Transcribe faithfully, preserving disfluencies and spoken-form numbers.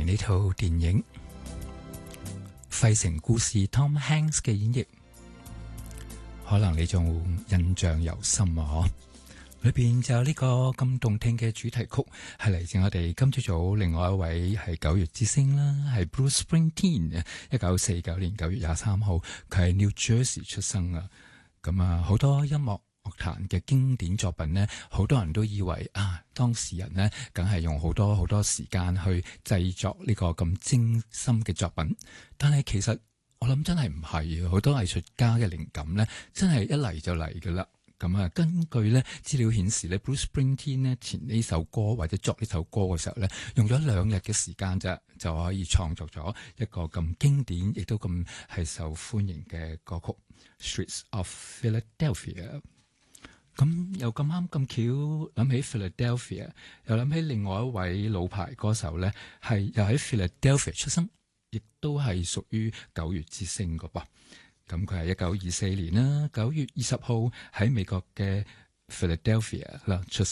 嚟呢套電影《費城故事》Tom Hanks 嘅演繹，可能你仲印象猶深啊！裏邊就有呢個咁動聽嘅主題曲，係嚟自我哋今朝早另外一位係九月之星啦，係 Bruce Springsteen，一九四九年九月廿三號，佢係 New Jersey 出生啊！咁啊，好多音樂樂壇嘅經典作品呢，好多人都以為啊，當事人呢梗係用好多好多時間去製作呢個咁精心嘅作品，但係其實我諗真係唔係，好多藝術家嘅靈感呢，真係一嚟就嚟噶啦。咁啊，根據咧資料顯示咧，Bruce Springsteen 咧填呢首歌或者作呢首歌嘅時候咧，用咗兩日嘅時間啫，就可以創作咗一個咁經典，亦都咁係受歡迎嘅歌曲《Streets of Philadelphia》。咁又咁啱咁巧諗起 Philadelphia， 又諗起另外一位老牌歌手咧，係又喺 Philadelphia 出生，亦都係屬於九月之星㗎噃。咁佢係一九二四年啦，九月二十號喺美國嘅 Philadelphia 啦出